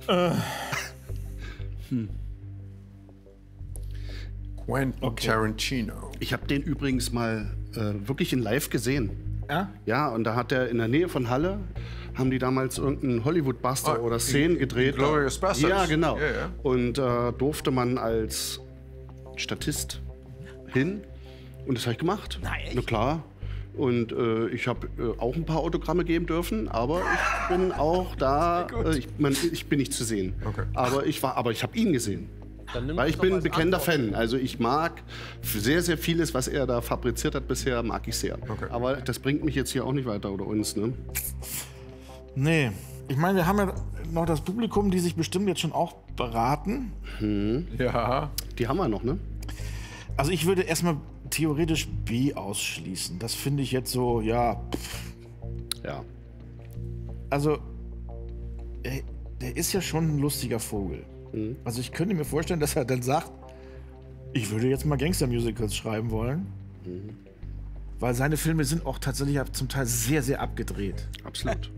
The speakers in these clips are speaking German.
Quentin Tarantino. Ich habe den übrigens mal wirklich in live gesehen. Ja? Ja, und da hat er in der Nähe von Halle, haben die damals irgendeinen Hollywood-Buster oder Szenen gedreht. Glorious Bastards. Ja, genau. Ja, ja. Und durfte man als Statist hin. Und das habe ich gemacht. Na, echt? Na klar. Und ich habe auch ein paar Autogramme geben dürfen, aber ich bin auch da. Ich bin nicht zu sehen. Okay. Aber ich habe ihn gesehen. Weil ich bin ein bekennender Fan. Also ich mag sehr, sehr vieles, was er da fabriziert hat bisher, mag ich sehr. Okay. Aber das bringt mich jetzt hier auch nicht weiter oder uns, ne? Nee. Ich meine, wir haben ja noch das Publikum, die sich bestimmt jetzt schon auch beraten. Ja. Die haben wir noch, ne? Also ich würde erstmal theoretisch B ausschließen. Das finde ich jetzt so, ja. Ja. Also, der ist ja schon ein lustiger Vogel. Also ich könnte mir vorstellen, dass er dann sagt, ich würde jetzt mal Gangster-Musicals schreiben wollen. Weil seine Filme sind auch tatsächlich zum Teil sehr, sehr abgedreht. Absolut.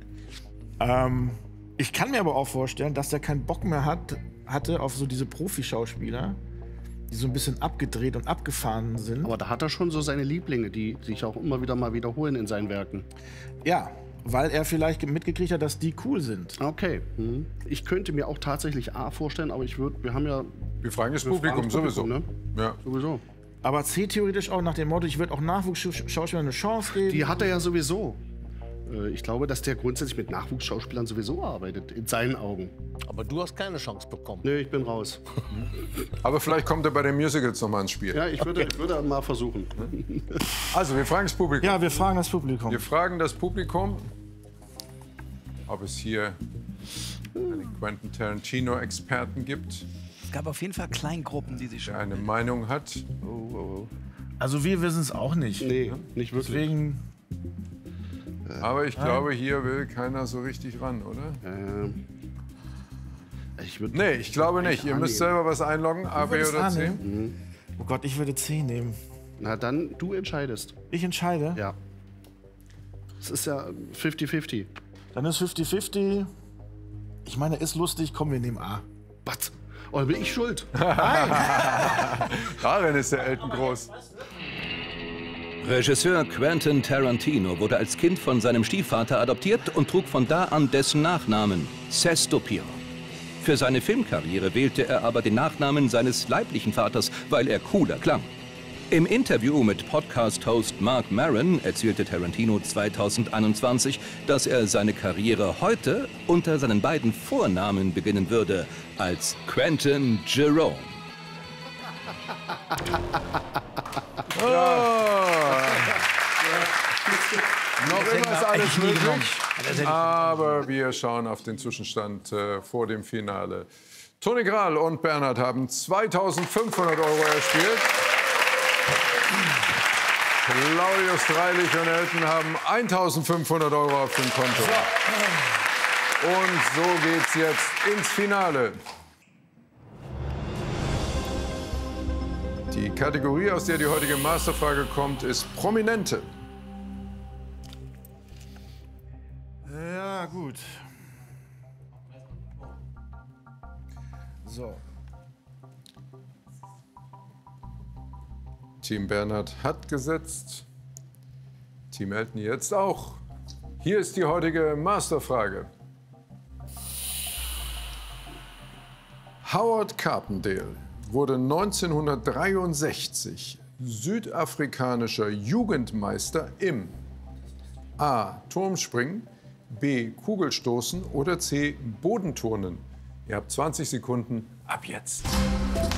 Ich kann mir aber auch vorstellen, dass der keinen Bock mehr hatte auf so diese Profi-Schauspieler, die so ein bisschen abgedreht und abgefahren sind. Aber da hat er schon so seine Lieblinge, die sich auch immer wieder mal wiederholen in seinen Werken. Ja, weil er vielleicht mitgekriegt hat, dass die cool sind. Okay. Ich könnte mir auch tatsächlich A vorstellen, aber Wir fragen das Publikum sowieso. Ne? Ja. Sowieso. Aber C theoretisch auch nach dem Motto, ich würde auch Nachwuchsschauspielern eine Chance geben. Die hat er ja sowieso. Ich glaube, dass der grundsätzlich mit Nachwuchsschauspielern sowieso arbeitet, in seinen Augen. Aber du hast keine Chance bekommen. Nö, ich bin raus. Aber vielleicht kommt er bei den Musicals noch mal ins Spiel. Ja, ich würde mal versuchen. Also, wir fragen das Publikum. Ja, wir fragen das Publikum. Wir fragen das Publikum, ob es hier einen Quentin Tarantino-Experten gibt, Es gab auf jeden Fall Kleingruppen, die sich der schon... eine Meinung hat. Also wir wissen es auch nicht. Nee, nicht wirklich. Deswegen, Aber ich glaube, hier will keiner so richtig ran, oder? Nee, ich glaube nicht. Ihr müsst selber was einloggen, A, B oder C. Oh Gott, ich würde C nehmen. Na dann, du entscheidest. Ich entscheide. Ja. Es ist ja 50-50. Dann ist 50-50. Ich meine, ist lustig. Komm, wir nehmen A. Was? Oder bin ich schuld? Darin ist der Elton groß. Regisseur Quentin Tarantino wurde als Kind von seinem Stiefvater adoptiert und trug von da an dessen Nachnamen, Sestopiro. Für seine Filmkarriere wählte er aber den Nachnamen seines leiblichen Vaters, weil er cooler klang. Im Interview mit Podcast-Host Marc Maron erzählte Tarantino 2021, dass er seine Karriere heute unter seinen beiden Vornamen beginnen würde, als Quentin Jerome. Noch immer ist alles möglich, aber wir schauen auf den Zwischenstand vor dem Finale. Toni Grahl und Bernhard haben 2.500 € erspielt. Claudius Dreilich und Elton haben 1.500 € auf dem Konto. Und so geht's jetzt ins Finale. Die Kategorie, aus der die heutige Masterfrage kommt, ist Prominente. Ja, gut. So. Team Bernhard hat gesetzt. Team Elton jetzt auch. Hier ist die heutige Masterfrage. Howard Carpendale wurde 1963 südafrikanischer Jugendmeister im A. Turmspringen, B. Kugelstoßen oder C. Bodenturnen. Ihr habt 20 Sekunden ab jetzt.